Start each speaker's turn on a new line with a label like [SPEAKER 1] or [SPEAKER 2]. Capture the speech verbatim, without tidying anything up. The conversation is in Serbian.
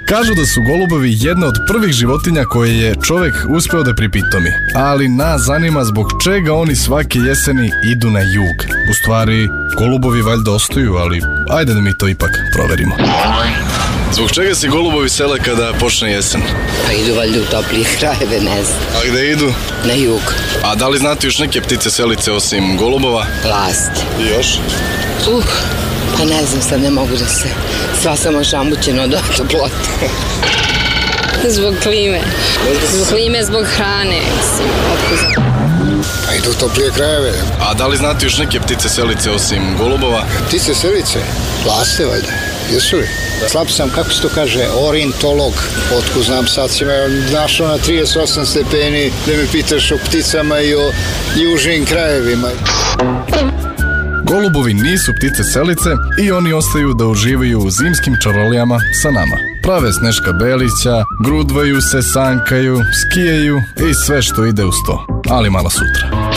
[SPEAKER 1] Kažu da su golubovi jedna od prvih životinja koje je čovjek uspeo da pripitomi, ali nas zanima zbog čega oni svake jeseni idu na jug. U stvari, golubovi valjda ostaju, ali ajde da mi to ipak proverimo. Zbog čega se golubovi sele kada počne jesen?
[SPEAKER 2] Pa idu valjda u toplije krajeve, ne znam.
[SPEAKER 1] A gde idu?
[SPEAKER 2] Na jug.
[SPEAKER 1] A da li znate još neke ptice selice osim golubova?
[SPEAKER 2] Lasti.
[SPEAKER 1] I još?
[SPEAKER 2] Uh, pa ne znam, sad ne mogu da se... Sva sam ošamućena od toplote.
[SPEAKER 3] Zbog klime. Zbog klime, zbog hrane.
[SPEAKER 4] Pa idu u toplije krajeve.
[SPEAKER 1] A da li znate još neke ptice selice osim golubova?
[SPEAKER 4] Ptice selice? Laste valjda. Jesu li? Slab sam, kako se to kaže, ornitolog. Otko znam, sad si me našao na trideset osam stepeni da me pitaš o pticama i o južnim krajevima.
[SPEAKER 1] Golubovi nisu ptice selice i oni ostaju da uživaju u zimskim čarolijama sa nama. Prave Sneška Belića, grudvaju se, sankaju, skijaju i sve što ide uz to. Ali malo sutra.